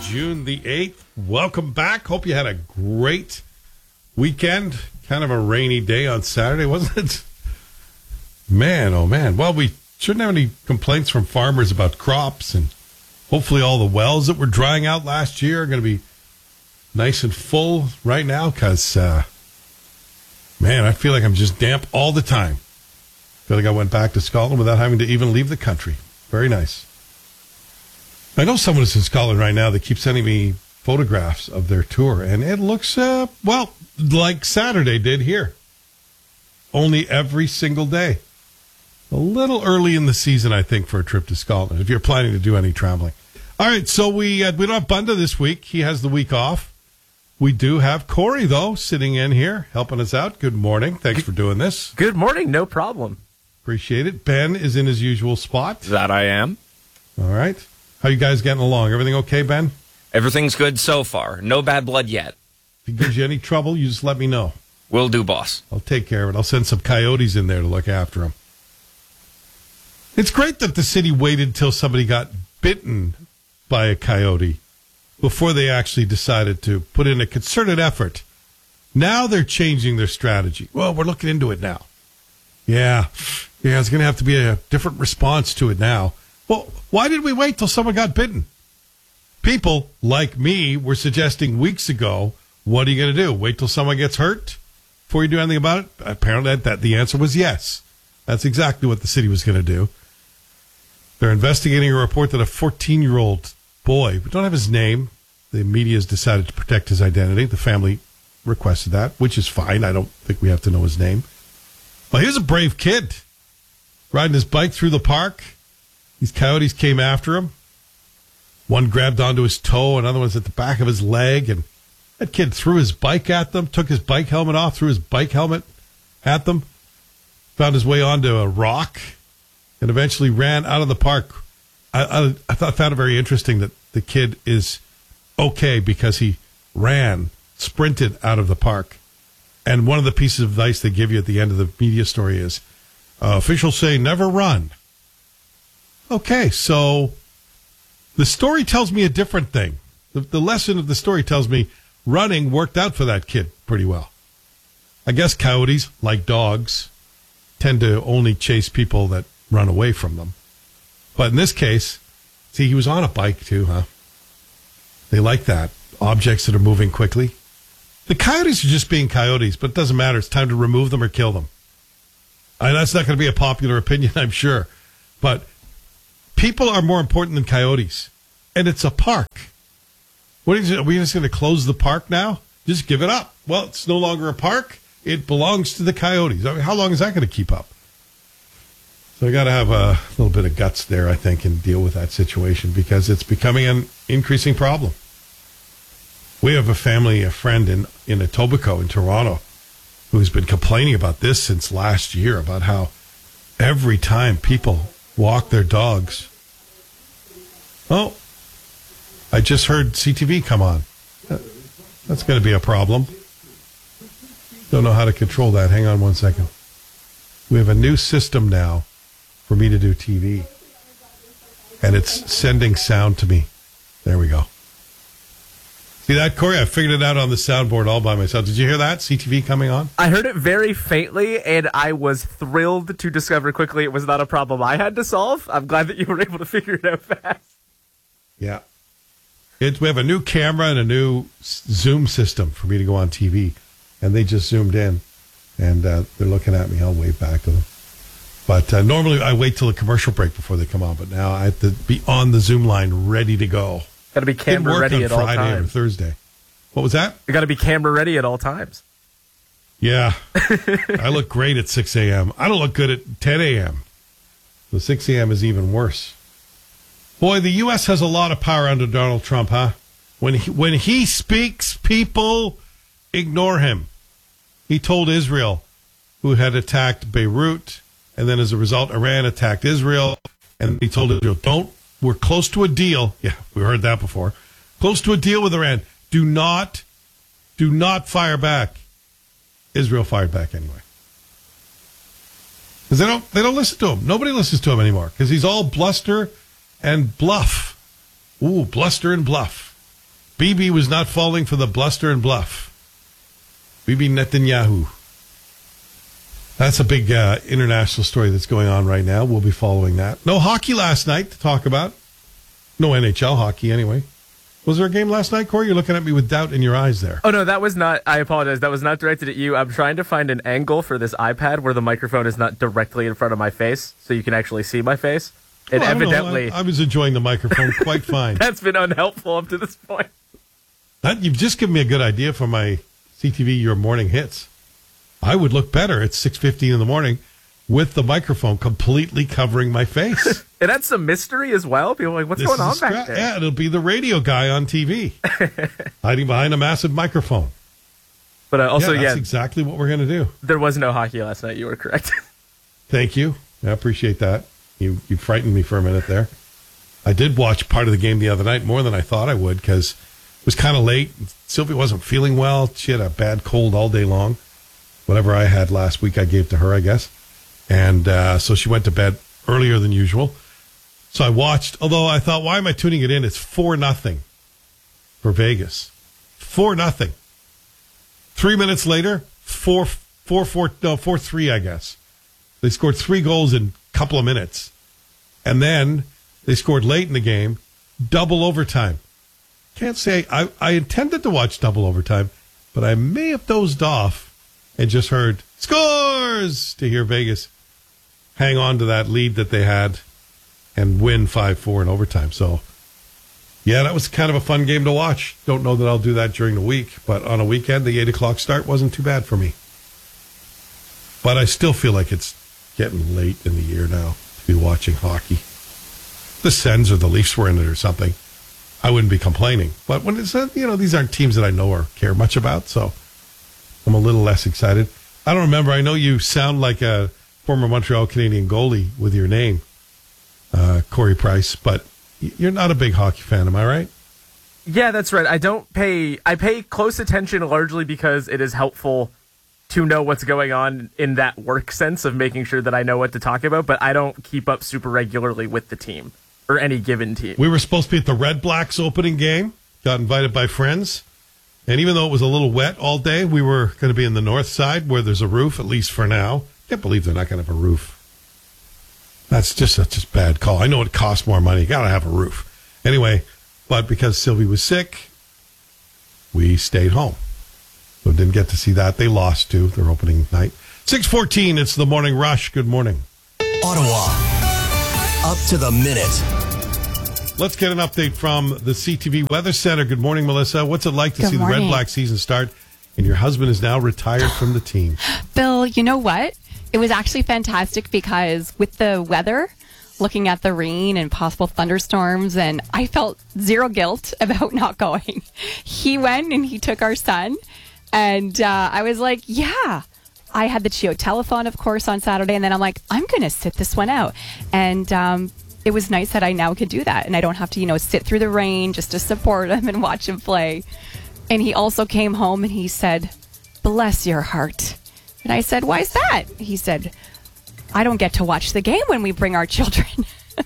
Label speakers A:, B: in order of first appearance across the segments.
A: June the 8th. Welcome back. Hope you had a great weekend. Kind of a rainy day on Saturday, wasn't it? Man, oh man. Well, we shouldn't have any complaints from farmers about crops, and hopefully all the wells that were drying out last year are going to be nice and full right now because, man, I feel like I'm just damp all the time. I feel like I went back to Scotland without having to even leave the country. Very nice. I know someone is in Scotland right now that keeps sending me photographs of their tour, and it looks, well, like Saturday did here. Only every single day. A little early in the season, I think, for a trip to Scotland, if you're planning to do any traveling. All right, so we don't have Bunda this week. He has the week off. We do have Corey, though, sitting in here, helping us out. Good morning. Thanks for doing this.
B: Good morning. No problem.
A: Appreciate it. Ben is in his usual spot.
C: That I am.
A: All right. How you guys getting along? Everything okay, Ben?
C: Everything's good so far. No bad blood yet.
A: If it gives you any trouble, you just let me know.
C: Will do, boss.
A: I'll take care of it. I'll send some coyotes in there to look after him. It's great that the city waited till somebody got bitten by a coyote before they actually decided to put in a concerted effort. Now they're changing their strategy. Well, we're looking into it now. Yeah, it's going to have to be a different response to it now. Well, why did we wait till someone got bitten? People like me were suggesting weeks ago, what are you going to do? Wait till someone gets hurt before you do anything about it? Apparently that the answer was yes. That's exactly what the city was going to do. They're investigating a report that a 14-year-old boy, we don't have his name. The media has decided to protect his identity. The family requested that, which is fine. I don't think we have to know his name. Well, he was a brave kid, riding his bike through the park. These coyotes came after him. One grabbed onto his toe, another one's at the back of his leg, and that kid threw his bike at them, took his bike helmet off, threw his bike helmet at them, found his way onto a rock, and eventually ran out of the park. I found it very interesting that the kid is okay because he sprinted out of the park. And one of the pieces of advice they give you at the end of the media story is, officials say never run. Okay, so the story tells me a different thing. The lesson of the story tells me running worked out for that kid pretty well. I guess coyotes, like dogs, tend to only chase people that run away from them. But in this case, see, he was on a bike too, huh? They like that. Objects that are moving quickly. The coyotes are just being coyotes, but it doesn't matter. It's time to remove them or kill them. That's not going to be a popular opinion, I'm sure. But people are more important than coyotes. And it's a park. Are we just going to close the park now? Just give it up. Well, it's no longer a park. It belongs to the coyotes. I mean, how long is that going to keep up? So I got to have a little bit of guts there, I think, and deal with that situation because it's becoming an increasing problem. We have a friend in Etobicoke in Toronto who's been complaining about this since last year, about how every time people walk their dogs. Oh, I just heard CTV come on. That's going to be a problem. Don't know how to control that. Hang on one second. We have a new system now for me to do TV. And it's sending sound to me. There we go. See that, Corey? I figured it out on the soundboard all by myself. Did you hear that? CTV coming on?
B: I heard it very faintly, and I was thrilled to discover quickly it was not a problem I had to solve. I'm glad that you were able to figure it out fast.
A: Yeah. We have a new camera and a new Zoom system for me to go on TV. And they just zoomed in, and they're looking at me. I'll wave back to them. But normally I wait till a commercial break before they come on, but now I have to be on the Zoom line ready to go.
B: Got to be camera ready at all times.
A: Friday or Thursday. What was that?
B: You got to be camera ready at all times.
A: Yeah. I look great at 6 a.m. I don't look good at 10 a.m. So 6 a.m. is even worse. Boy, the U.S. has a lot of power under Donald Trump, huh? When he speaks, people ignore him. He told Israel, who had attacked Beirut, and then as a result, Iran attacked Israel, and he told Israel, we're close to a deal. Yeah, we heard that before. Close to a deal with Iran. Do not fire back. Israel fired back anyway. Because they don't listen to him. Nobody listens to him anymore because he's all bluster and bluff. Ooh, bluster and bluff. Bibi was not falling for the bluster and bluff. Bibi Netanyahu. That's a big international story that's going on right now. We'll be following that. No hockey last night to talk about. No NHL hockey, anyway. Was there a game last night, Corey? You're looking at me with doubt in your eyes there.
B: Oh, no, that was not. I apologize. That was not directed at you. I'm trying to find an angle for this iPad where the microphone is not directly in front of my face, so you can actually see my face. And
A: Well, I don't know.
B: evidently,
A: I was enjoying the microphone quite fine.
B: that's been unhelpful up to this point.
A: You've just given me a good idea for my CTV Your Morning Hits. I would look better at 6:15 in the morning with the microphone completely covering my face.
B: It had some mystery as well. People are like, what's going on back there?
A: Yeah, it'll be the radio guy on TV hiding behind a massive microphone.
B: But also,
A: that's exactly what we're going to do.
B: there was no hockey last night. You were correct.
A: Thank you. I appreciate that. You frightened me for a minute there. I did watch part of the game the other night, more than I thought I would, because it was kind of late. Sylvia wasn't feeling well. She had a bad cold all day long. Whatever I had last week, I gave to her, I guess. And so she went to bed earlier than usual. So I watched, although I thought, why am I tuning it in? It's 4-0 for Vegas. 4-0. 3 minutes later, 4-3, I guess. They scored 3 goals in a couple of minutes. And then they scored late in the game, double overtime. Can't say, I intended to watch double overtime, but I may have dozed off and just heard scores to hear Vegas hang on to that lead that they had and win 5-4 in overtime. So, yeah, that was kind of a fun game to watch. Don't know that I'll do that during the week, but on a weekend, the 8 o'clock start wasn't too bad for me. But I still feel like it's getting late in the year now to be watching hockey. The Sens or the Leafs were in it or something, I wouldn't be complaining. But when it's, these aren't teams that I know or care much about, so I'm a little less excited. I don't remember. I know you sound like a former Montreal Canadian goalie with your name, Corey Price, but you're not a big hockey fan, am I right?
B: Yeah, that's right. I pay close attention largely because it is helpful to know what's going on in that work sense of making sure that I know what to talk about, but I don't keep up super regularly with the team or any given team.
A: We were supposed to be at the Red Blacks opening game, got invited by friends, and even though it was a little wet all day, we were going to be in the north side where there's a roof, at least for now. Can't believe they're not going to have a roof. That's just a bad call. I know it costs more money. You got to have a roof. Anyway, but because Sylvie was sick, we stayed home. So didn't get to see that. They lost too, their opening night. 6:14, it's the Morning Rush. Good morning.
D: Ottawa, up to the minute.
A: Let's get an update from the CTV Weather Center. Good morning, Melissa. What's it like to
E: Good
A: see
E: morning.
A: the Red Black season start and your husband is now retired from the team?
E: Bill, you know what? It was actually fantastic because with the weather, looking at the rain and possible thunderstorms, and I felt zero guilt about not going. He went and he took our son, and I was like, yeah. I had the Chio telethon, of course, on Saturday, and then I'm like, I'm going to sit this one out. And it was nice that I now could do that, and I don't have to, sit through the rain just to support him and watch him play. And he also came home and he said, bless your heart. And I said, why is that? He said, I don't get to watch the game when we bring our children.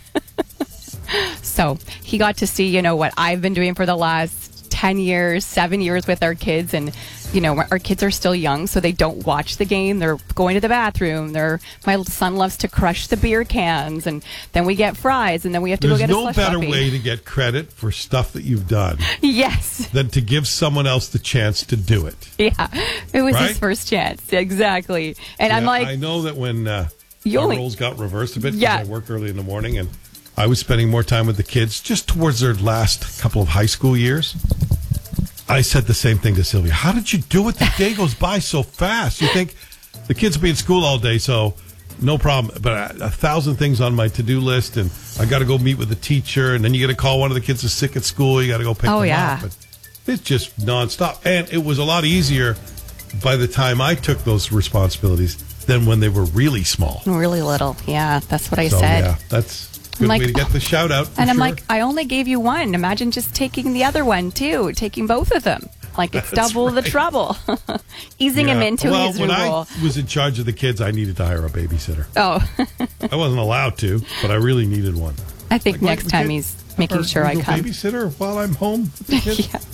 E: So he got to see, what I've been doing for the last 10 years, 7 years with our kids. And, our kids are still young, so they don't watch the game. They're going to the bathroom. My son loves to crush the beer cans, and then we get fries, and then we have to go get a slush
A: There's no better
E: puppy.
A: way to get credit for stuff that you've done
E: Yes.
A: than to give someone else the chance to do it.
E: Yeah. It was
A: Right?
E: his first chance. Exactly. And I'm
A: Yeah,
E: like,
A: I know that when
E: You
A: our
E: only-
A: roles got reversed a bit, because
E: Yeah.
A: I work early in the morning, and I was spending more time with the kids just towards their last couple of high school years. I said the same thing to Sylvia. How did you do it? The day goes by so fast. You think the kids will be in school all day, so no problem. But 1,000 things on my to-do list, and I got to go meet with the teacher, and then you get a call one of the kids is sick at school. You got to go pick them
E: yeah.
A: up. But it's just nonstop. And it was a lot easier by the time I took those responsibilities than when they were really small.
E: really little. Yeah, that's what I
A: So,
E: said.
A: yeah, that's a good
E: I'm like,
A: way to get the shout out.
E: And I'm like, I only gave you one. Imagine just taking the other one, too. Taking both of them. Like, it's
A: That's
E: double the
A: right.
E: trouble. Easing him into his new
A: when
E: role.
A: I was in charge of the kids, I needed to hire a babysitter.
E: Oh,
A: I wasn't allowed to, but I really needed one.
E: I think
A: Like,
E: next
A: the
E: time
A: kid-
E: he's making
A: Our
E: sure I
A: legal
E: come.
A: babysitter while I'm home with the kids?
E: Yeah.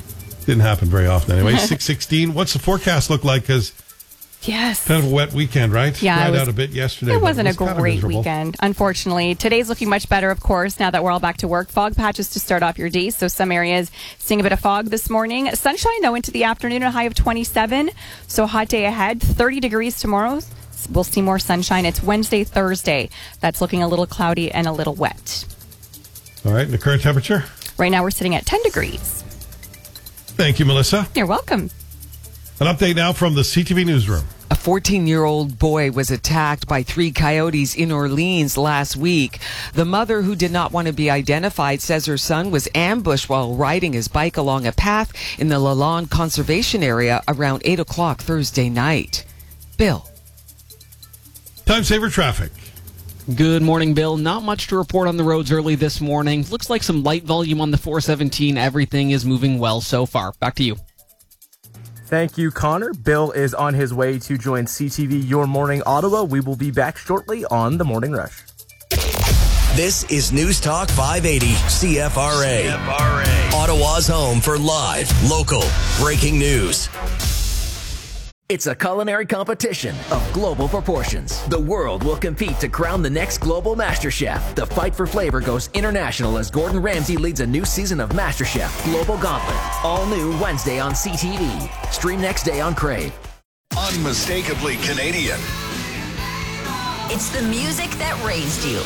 A: Didn't happen very often anyway. 6:16. What's the forecast look like? Because
E: Yes.
A: kind of a wet weekend, right?
E: Yeah,
A: Dried
E: it was-
A: out a bit yesterday.
E: It
A: but
E: wasn't a
A: was kind of
E: great
A: miserable.
E: weekend, unfortunately. Today's looking much better, of course, now that we're all back to work. Fog patches to start off your day, so some areas seeing a bit of fog this morning. Sunshine, though, into the afternoon, a high of 27. So hot day ahead, 30 degrees tomorrow. We'll see more sunshine. It's Wednesday, Thursday. That's looking a little cloudy and a little wet.
A: All right, and the current temperature?
E: Right now, we're sitting at 10 degrees.
A: Thank you, Melissa.
E: You're welcome.
A: An update now from the CTV Newsroom.
F: A 14-year-old boy was attacked by 3 coyotes in Orleans last week. The mother, who did not want to be identified, says her son was ambushed while riding his bike along a path in the Lalonde Conservation Area around 8 o'clock Thursday night. Bill.
A: Time saver traffic.
G: Good morning, Bill. Not much to report on the roads early this morning. Looks like some light volume on the 417. Everything is moving well so far. Back to you.
B: Thank you, Connor. Bill is on his way to join CTV Your Morning Ottawa. We will be back shortly on The Morning Rush.
D: This is News Talk 580 CFRA. Ottawa's home for live, local, breaking news.
H: It's a culinary competition of global proportions. The world will compete to crown the next global master chef. The fight for flavor goes international as Gordon Ramsay leads a new season of MasterChef Global Gauntlet. All new Wednesday on CTV. Stream next day on Crave.
I: Unmistakably Canadian.
J: It's the music that raised you.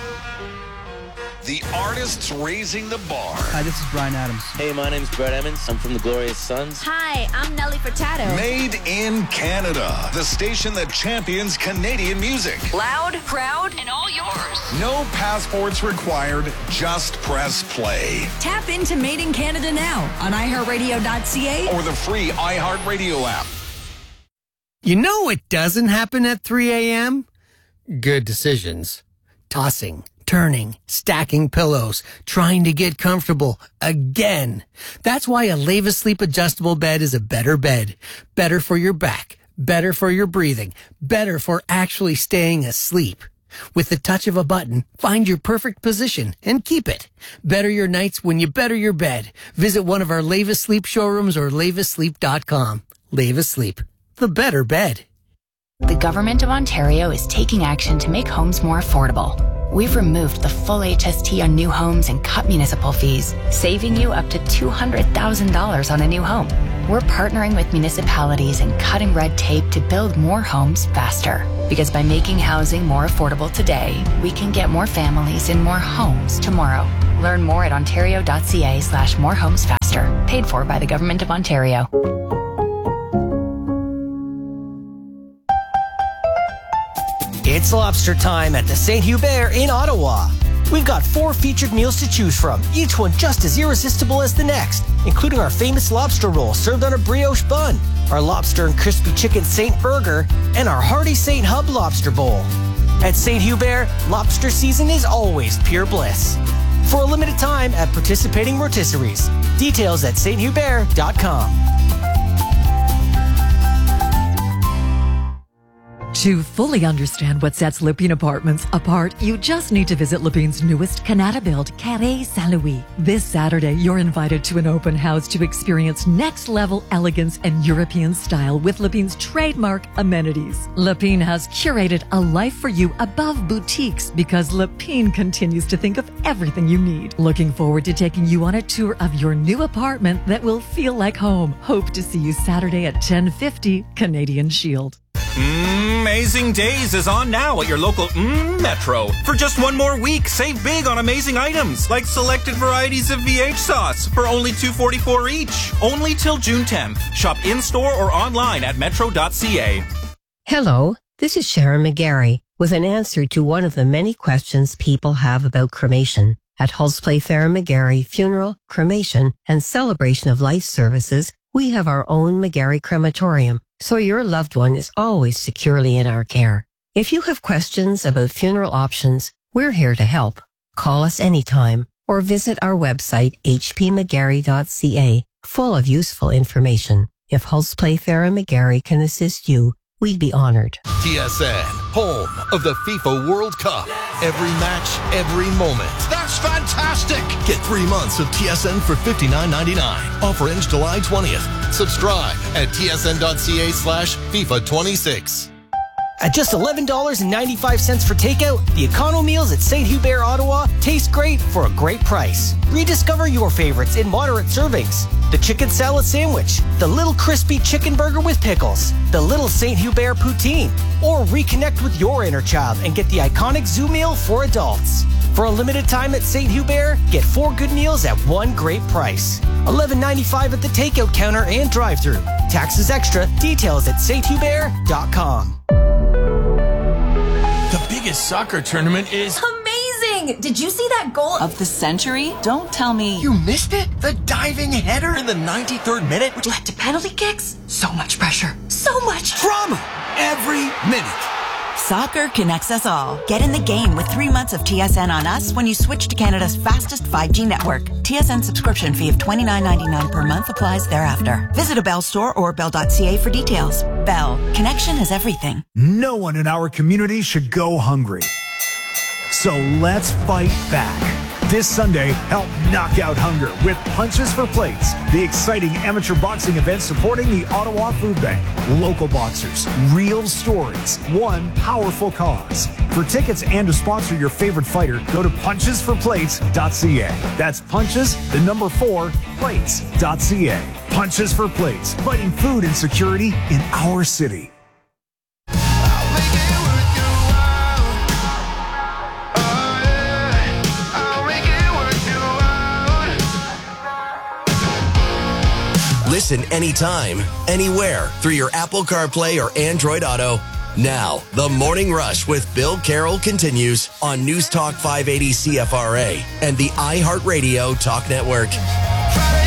I: The artists raising the bar.
K: Hi, this is Brian Adams.
L: Hey, my name's Brett Emmons. I'm from the Glorious Sons.
J: Hi, I'm Nelly Furtado.
I: Made in Canada. The station that champions Canadian music.
J: Loud, proud, and all yours.
I: No passports required. Just press play.
J: Tap into Made in Canada now on iHeartRadio.ca
I: or the free iHeartRadio app.
M: You know what doesn't happen at 3 a.m.? Good decisions. Tossing, turning, stacking pillows, trying to get comfortable again. That's why a Leva Sleep adjustable bed is a better bed. Better for your back, better for your breathing, better for actually staying asleep. With the touch of a button, find your perfect position and keep it. Better your nights when you better your bed. Visit one of our Leva Sleep showrooms or levasleep.com. Leva Sleep, the better bed.
N: The Government of Ontario is taking action to make homes more affordable. We've removed the full HST on new homes and cut municipal fees, saving you up to $200,000 on a new home. We're partnering with municipalities and cutting red tape to build more homes faster. Because by making housing more affordable today, we can get more families in more homes tomorrow. Learn more at ontario.ca/morehomesfaster. Paid for by the Government of Ontario.
O: It's lobster time at the St. Hubert in Ottawa. We've got 4 featured meals to choose from, each one just as irresistible as the next, including our famous lobster roll served on a brioche bun, our lobster and crispy chicken St. Burger, and our hearty St. Hub lobster bowl. At St. Hubert, lobster season is always pure bliss. For a limited time at participating rotisseries. Details at sthubert.com.
P: To fully understand what sets Lépine Apartments apart, you just need to visit Lépine's newest Canada-built Carré Saint-Louis. This Saturday, you're invited to an open house to experience next-level elegance and European style with Lépine's trademark amenities. Lépine has curated a life for you above boutiques because Lépine continues to think of everything you need. Looking forward to taking you on a tour of your new apartment that will feel like home. Hope to see you Saturday at 1050 Canadian Shield.
Q: Amazing Days is on now at your local Metro. For just one more week, save big on amazing items like selected varieties of VH sauce for only $2.44 each. Only till June 10th. Shop in-store or online at metro.ca.
R: Hello, this is Sharon McGarry with an answer to one of the many questions people have about cremation. At Hulse Playfair McGarry Funeral, Cremation, and Celebration of Life Services, we have our own McGarry Crematorium, so your loved one is always securely in our care. If you have questions about funeral options, we're here to help. Call us anytime or visit our website hpmcgarry.ca, full of useful information. If Hulse Playfair and McGarry can assist you, we'd be honored.
K: TSN, home of the FIFA World Cup. Every match, every moment.
I: That's fantastic!
K: Get 3 months of TSN for $59.99. Offer ends July 20th. Subscribe at tsn.ca/FIFA26.
O: At just $11.95 for takeout, the Econo Meals at St. Hubert, Ottawa taste great for a great price. Rediscover your favorites in moderate servings. The chicken salad sandwich, the little crispy chicken burger with pickles, the little St. Hubert poutine, or reconnect with your inner child and get the iconic zoo meal for adults. For a limited time at St. Hubert, get 4 good meals at one great price. $11.95 at the takeout counter and drive-thru. Taxes extra. Details at sthubert.com.
S: The biggest soccer tournament is
J: amazing! Did you see that goal of the century? Don't tell me
S: You missed it? The diving header in the 93rd minute,
J: which led to penalty kicks? So much pressure. So much
S: drama every minute.
T: Soccer connects us all. Get in the game with 3 months of TSN on us when you switch to Canada's fastest 5G network. TSN subscription fee of $29.99 per month applies thereafter. Visit a Bell store or bell.ca for details. Bell. Connection is everything.
U: No one in our community should go hungry. So let's fight back. This Sunday, help knock out hunger with Punches for Plates, the exciting amateur boxing event supporting the Ottawa Food Bank. Local boxers, real stories, one powerful cause. For tickets and to sponsor your favorite fighter, go to punchesforplates.ca. That's punches, the number 4, plates.ca. Punches for Plates, fighting food insecurity in our city.
D: Listen anytime, anywhere through your Apple CarPlay or Android Auto. Now, The Morning Rush with Bill Carroll continues on News Talk 580 CFRA and the iHeartRadio Talk Network.